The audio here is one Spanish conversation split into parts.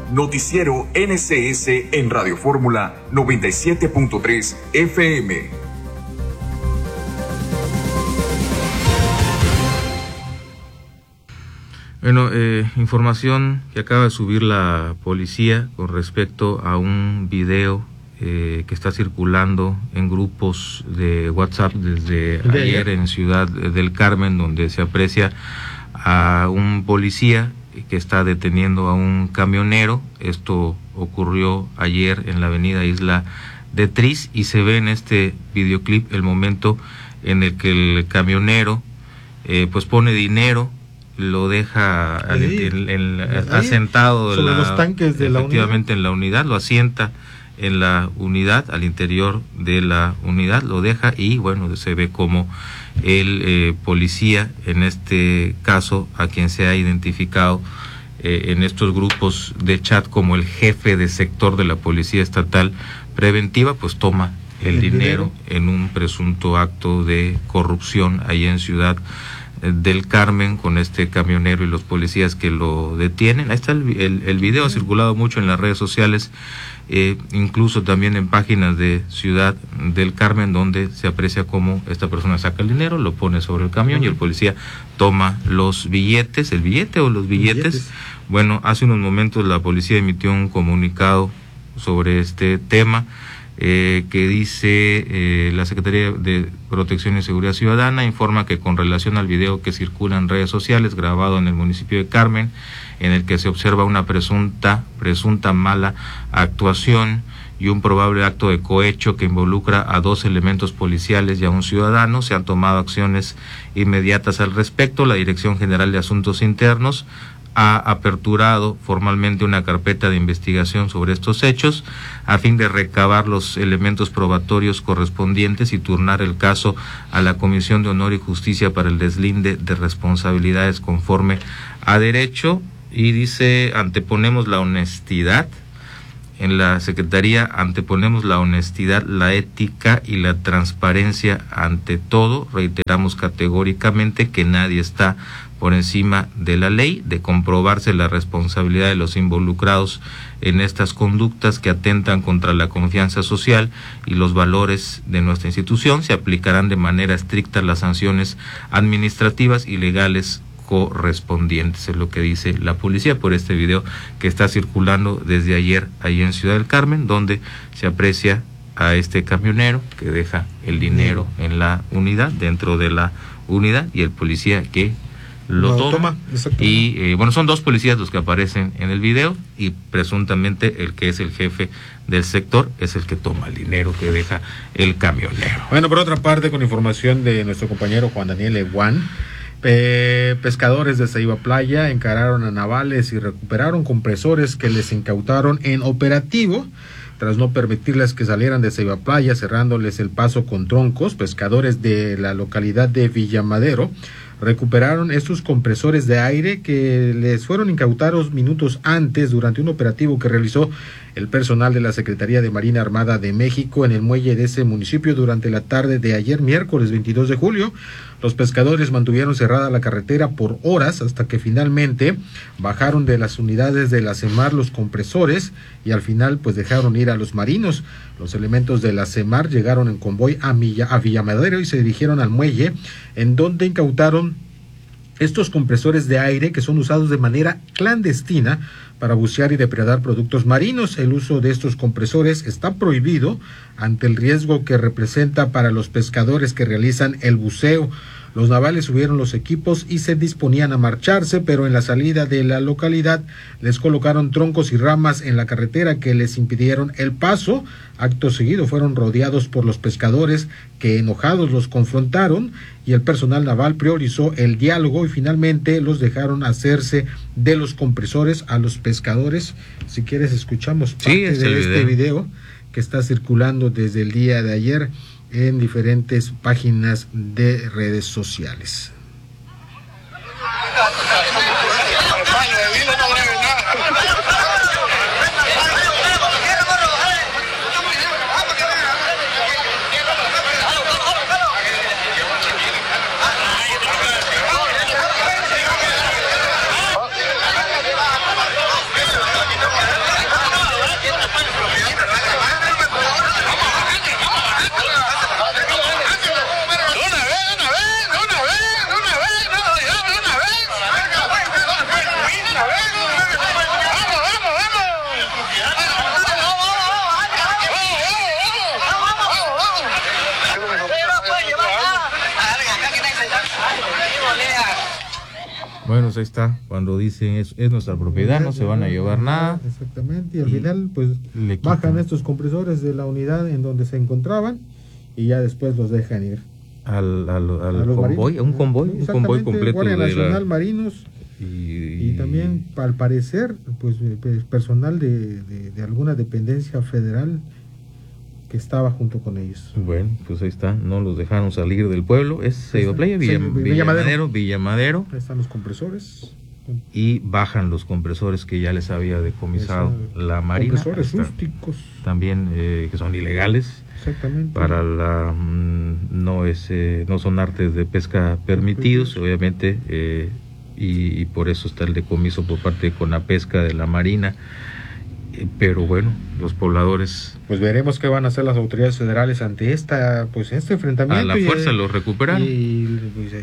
Noticiero NCS en Radio Fórmula 97.3 FM. Bueno, información que acaba de subir la policía con respecto a un video que está circulando en grupos de WhatsApp desde ayer en Ciudad del Carmen, donde se aprecia a un policía que está deteniendo a un camionero. Esto ocurrió ayer en la avenida Isla de Tris y se ve en este videoclip el momento en el que el camionero pues pone dinero, lo deja asentado sobre los tanques de efectivamente en la unidad, lo asienta en la unidad, al interior de la unidad, lo deja y bueno, se ve como el policía, en este caso, a quien se ha identificado en estos grupos de chat como el jefe de sector de la Policía Estatal Preventiva, pues toma el dinero en un presunto acto de corrupción ahí en Ciudad del Carmen, con este camionero y los policías que lo detienen. Ahí está el video, ha circulado mucho en las redes sociales, incluso también en páginas de Ciudad del Carmen, donde se aprecia cómo esta persona saca el dinero, lo pone sobre el camión y el policía toma los billetes, el billete o los billetes. Bueno, hace unos momentos la policía emitió un comunicado sobre este tema, que dice la Secretaría de Protección y Seguridad Ciudadana informa que con relación al video que circula en redes sociales grabado en el municipio de Carmen, en el que se observa una presunta mala actuación y un probable acto de cohecho que involucra a 2 elementos policiales y a un ciudadano, se han tomado acciones inmediatas al respecto. La Dirección General de Asuntos Internos ha aperturado formalmente una carpeta de investigación sobre estos hechos a fin de recabar los elementos probatorios correspondientes y turnar el caso a la Comisión de Honor y Justicia para el deslinde de responsabilidades conforme a derecho. Y dice, anteponemos la honestidad. En la Secretaría anteponemos la honestidad, la ética y la transparencia ante todo. Reiteramos categóricamente que nadie está por encima de la ley. De comprobarse la responsabilidad de los involucrados en estas conductas que atentan contra la confianza social y los valores de nuestra institución, se aplicarán de manera estricta las sanciones administrativas y legales correspondientes, es lo que dice la policía por este video que está circulando desde ayer ahí en Ciudad del Carmen, donde se aprecia a este camionero que deja el dinero en la unidad, dentro de la unidad, y el policía que lo toma. Y bueno, son 2 policías los que aparecen en el video y presuntamente el que es el jefe del sector es el que toma el dinero que deja el camionero. Bueno, por otra parte, con información de nuestro compañero Juan Daniel Eguán, pescadores de Ceiba Playa encararon a navales y recuperaron compresores que les incautaron en operativo tras no permitirles que salieran de Ceiba Playa, cerrándoles el paso con troncos. Pescadores de la localidad de Villamadero recuperaron estos compresores de aire que les fueron incautados minutos antes durante un operativo que realizó el personal de la Secretaría de Marina Armada de México en el muelle de ese municipio durante la tarde de ayer, miércoles 22 de julio. Los pescadores mantuvieron cerrada la carretera por horas hasta que finalmente bajaron de las unidades de la CEMAR los compresores y al final pues dejaron ir a los marinos. Los elementos de la CEMAR llegaron en convoy a Villamadero y se dirigieron al muelle, en donde incautaron estos compresores de aire que son usados de manera clandestina para bucear y depredar productos marinos. El uso de estos compresores está prohibido ante el riesgo que representa para los pescadores que realizan el buceo. Los navales subieron los equipos y se disponían a marcharse, pero en la salida de la localidad les colocaron troncos y ramas en la carretera que les impidieron el paso. Acto seguido fueron rodeados por los pescadores que enojados los confrontaron y el personal naval priorizó el diálogo y finalmente los dejaron hacerse de los compresores a los pescadores. Si quieres escuchamos parte de este video que está circulando desde el día de ayer en diferentes páginas de redes sociales. Bueno, ahí está, cuando dicen es nuestra propiedad, no se van a llevar nada. Exactamente, y al final pues bajan estos compresores de la unidad en donde se encontraban y ya después los dejan ir. Al convoy, un convoy completo Guardia de Nacional, Marinos y también al parecer pues personal de alguna dependencia federal que estaba junto con ellos. Bueno, pues ahí está, no los dejaron salir del pueblo. Es Ceiba Playa, Villa Madero. Ahí están los compresores. Y bajan los compresores que ya les había decomisado la Marina. Compresores rústicos. También que son ilegales. Exactamente. Para la no son artes de pesca permitidos, obviamente, y por eso está el decomiso por parte de Conapesca de la Marina. Pero bueno, los pobladores... Pues veremos qué van a hacer las autoridades federales ante este enfrentamiento. A la fuerza los recuperan. Y pues,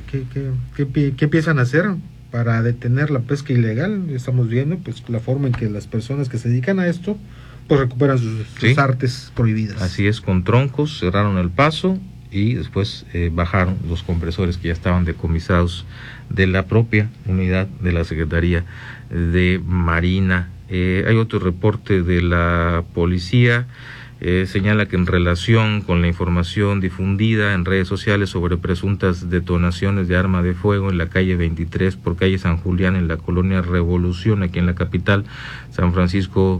¿qué empiezan a hacer para detener la pesca ilegal? Estamos viendo pues la forma en que las personas que se dedican a esto pues recuperan sus artes prohibidas. Así es, con troncos cerraron el paso y después bajaron los compresores que ya estaban decomisados de la propia unidad de la Secretaría de Marina. Hay otro reporte de la policía, señala que en relación con la información difundida en redes sociales sobre presuntas detonaciones de arma de fuego en la calle 23 por calle San Julián en la colonia Revolución, aquí en la capital San Francisco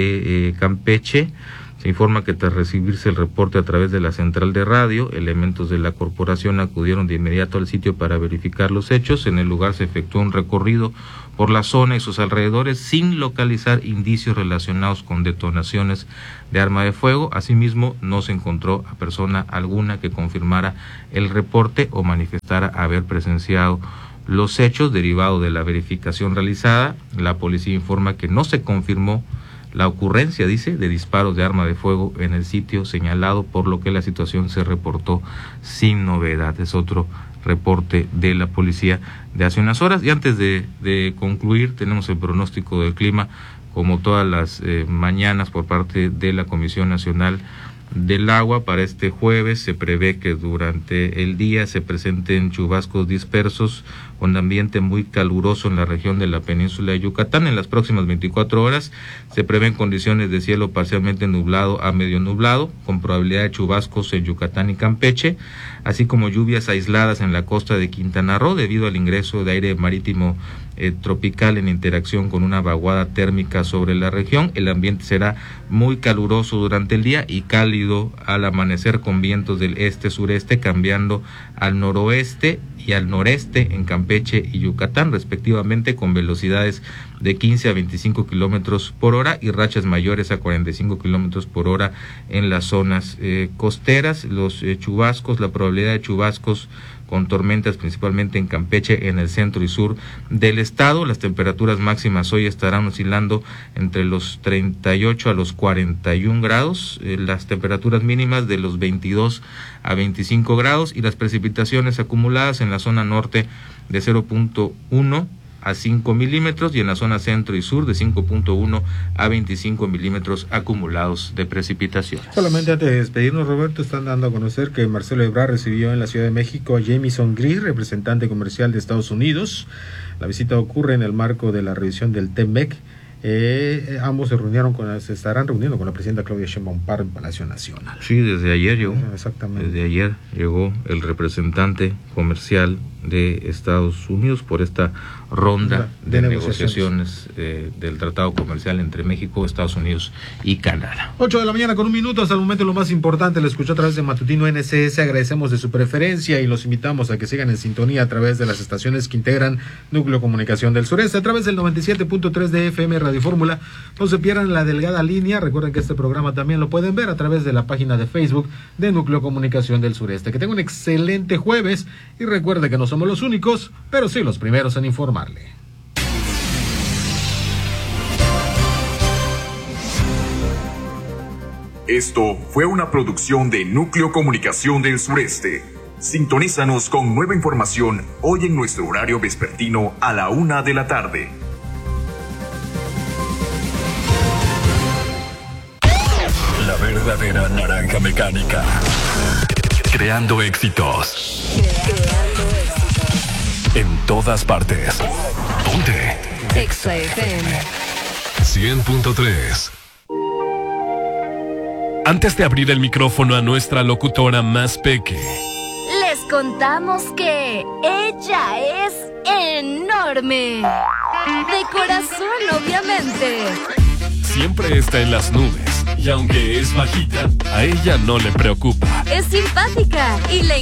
de Campeche, se informa que tras recibirse el reporte a través de la central de radio, elementos de la corporación acudieron de inmediato al sitio para verificar los hechos. En el lugar se efectuó un recorrido por la zona y sus alrededores sin localizar indicios relacionados con detonaciones de arma de fuego. Asimismo, no se encontró a persona alguna que confirmara el reporte o manifestara haber presenciado los hechos. Derivado de la verificación realizada, la policía informa que no se confirmó la ocurrencia, dice, de disparos de arma de fuego en el sitio señalado, por lo que la situación se reportó sin novedad. Es otro reporte de la policía de hace unas horas. Y antes de concluir, tenemos el pronóstico del clima, como todas las mañanas, por parte de la Comisión Nacional del Agua. Para este jueves se prevé que durante el día se presenten chubascos dispersos con ambiente muy caluroso en la región de la península de Yucatán. En las próximas 24 horas se prevén condiciones de cielo parcialmente nublado a medio nublado, con probabilidad de chubascos en Yucatán y Campeche, así como lluvias aisladas en la costa de Quintana Roo debido al ingreso de aire marítimo tropical en interacción con una vaguada térmica sobre la región. El ambiente será muy caluroso durante el día y cálido al amanecer, con vientos del este-sureste cambiando al noroeste y al noreste en Campeche y Yucatán, respectivamente, con velocidades de 15 a 25 kilómetros por hora y rachas mayores a 45 kilómetros por hora en las zonas costeras. Los chubascos, la probabilidad de chubascos con tormentas principalmente en Campeche, en el centro y sur del estado. Las temperaturas máximas hoy estarán oscilando entre los 38 a los 41 grados, las temperaturas mínimas de los 22 a 25 grados y las precipitaciones acumuladas en la zona norte de 0.1 a 5 milímetros y en la zona centro y sur de 5.1 a 25 milímetros acumulados de precipitaciones. Solamente antes de despedirnos, Roberto, están dando a conocer que Marcelo Ebrard recibió en la Ciudad de México a Jamieson Greer, representante comercial de Estados Unidos. La visita ocurre en el marco de la revisión del TEMEC. Ambos se estarán reuniendo con la presidenta Claudia Sheinbaum en Palacio Nacional. Sí, desde ayer llegó. Exactamente. Desde ayer llegó el representante comercial de Estados Unidos por esta ronda de negociaciones del tratado comercial entre México, Estados Unidos y Canadá. 8:01 a.m. Hasta el momento lo más importante lo escuchó a través de Matutino NSS. Agradecemos de su preferencia y los invitamos a que sigan en sintonía a través de las estaciones que integran Núcleo Comunicación del Sureste, a través del 97.3 de FM Radio Fórmula. No se pierdan la delgada línea. Recuerden que este programa también lo pueden ver a través de la página de Facebook de Núcleo Comunicación del Sureste. Que tengan un excelente jueves y recuerde que no somos los únicos, pero sí los primeros en informarle. Esto fue una producción de Núcleo Comunicación del Sureste. Sintonízanos con nueva información hoy en nuestro horario vespertino a la 1:00 p.m. La verdadera naranja mecánica. Creando éxitos. En todas partes. Ponte Exa FM 100.3. Antes de abrir el micrófono a nuestra locutora más peque, les contamos que ella es enorme. De corazón, obviamente. siempre está en las nubes. Y aunque es bajita, a ella no le preocupa. Es simpática y le